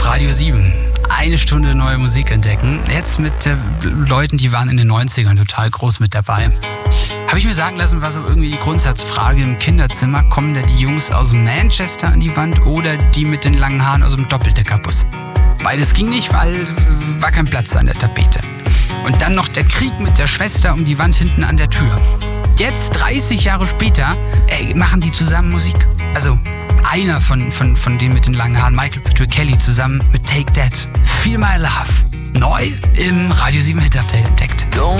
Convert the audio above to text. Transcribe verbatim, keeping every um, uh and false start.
Radio sieben. Eine Stunde neue Musik entdecken. Jetzt mit äh, Leuten, die waren in den neunzigern total groß mit dabei. Habe ich mir sagen lassen, war so irgendwie die Grundsatzfrage im Kinderzimmer. Kommen da die Jungs aus Manchester an die Wand oder die mit den langen Haaren aus dem Doppeldeckerbus? Beides ging nicht, weil war kein Platz an der Tapete. Und dann noch der Krieg mit der Schwester um die Wand hinten an der Tür. Jetzt, dreißig Jahre später, ey, machen die zusammen Musik. Also einer von, von, von denen mit den langen Haaren, Michael Patrick Kelly, zusammen mit Take That. Feel My Love. Neu im Radio sieben Hit Update entdeckt.